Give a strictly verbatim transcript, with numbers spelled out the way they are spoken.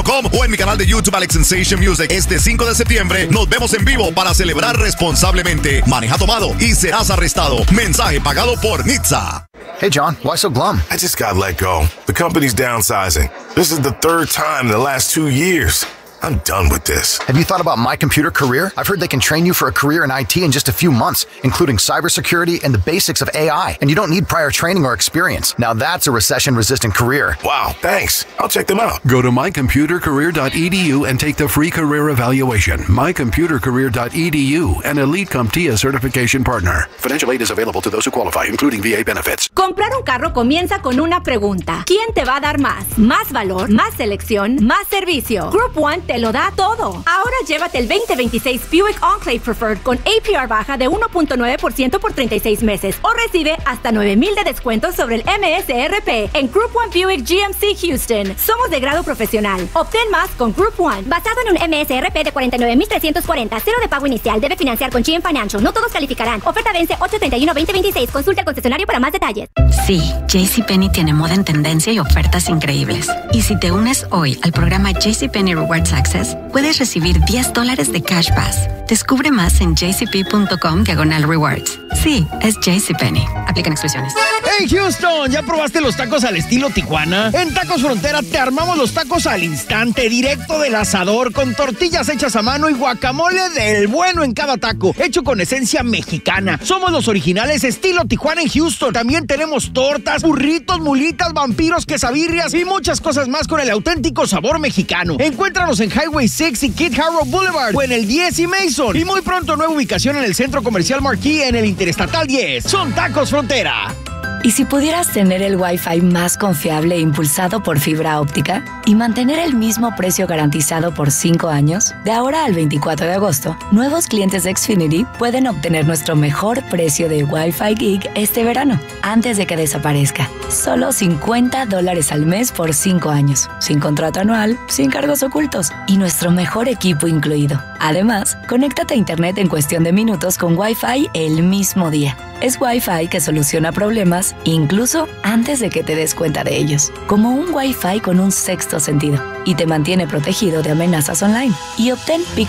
com o en mi canal de YouTube Alex Sensation Music. Este cinco de septiembre nos vemos en vivo para celebrar responsablemente. Maneja tomado y serás arrestado. Mensaje pagado por Nitza. Hey, John, why so glum? I just got let go. The company's downsizing. This is the third time in the last two years. I'm done with this. Have you thought about My Computer Career? I've heard they can train you for a career in I T in just a few months, including cybersecurity and the basics of A I. And you don't need prior training or experience. Now that's a recession-resistant career. Wow, thanks. I'll check them out. Go to my computer career dot e d u and take the free career evaluation. my computer career dot e d u, an Elite CompTIA certification partner. Financial aid is available to those who qualify, including V A benefits. Comprar un carro comienza con una pregunta. ¿Quién te va a dar más? Más valor, más selección, más servicio. Group One te lo da todo. Ahora llévate el veinte veintiséis Buick Enclave Preferred con A P R baja de uno punto nueve por ciento por treinta y seis meses o recibe hasta nueve mil de descuento sobre el M S R P en Group One Buick G M C Houston. Somos de grado profesional. Obtén más con Group One. Basado en un M S R P de cuarenta y nueve mil trescientos cuarenta, cero de pago inicial. Debe financiar con G M Financial. No todos calificarán. Oferta vence ocho treinta y uno veinte veintiséis. Consulta al concesionario para más detalles. Sí, JCPenney tiene moda en tendencia y ofertas increíbles. Y si te unes hoy al programa JCPenney Rewards Access, puedes recibir diez dólares de Cash Pass. Descubre más en jcp.com diagonal rewards. Sí, es JCPenney. Aplican exclusiones. ¡Hey, Houston! ¿Ya probaste los tacos al estilo Tijuana? En Tacos Frontera te armamos los tacos al instante, directo del asador, con tortillas hechas a mano y guacamole del bueno en cada taco, hecho con esencia mexicana. Somos los originales estilo Tijuana en Houston. También tenemos tortas, burritos, mulitas, vampiros, quesabirrias y muchas cosas más con el auténtico sabor mexicano. Encuéntranos en Highway seis y Kid Harrow Boulevard o en el diez y Mason. Y muy pronto nueva ubicación en el Centro Comercial Marquee en el Interestatal diez. Son Tacos Frontera. ¿Y si pudieras tener el Wi-Fi más confiable e impulsado por fibra óptica y mantener el mismo precio garantizado por cinco años? De ahora al veinticuatro de agosto, nuevos clientes de Xfinity pueden obtener nuestro mejor precio de Wi-Fi Gig este verano, antes de que desaparezca. Solo cincuenta dólares al mes por cinco años, sin contrato anual, sin cargos ocultos y nuestro mejor equipo incluido. Además, conéctate a Internet en cuestión de minutos con Wi-Fi el mismo día. Es Wi-Fi que soluciona problemas incluso antes de que te des cuenta de ellos. Como un Wi-Fi con un sexto sentido y te mantiene protegido de amenazas online. Y obtén Pico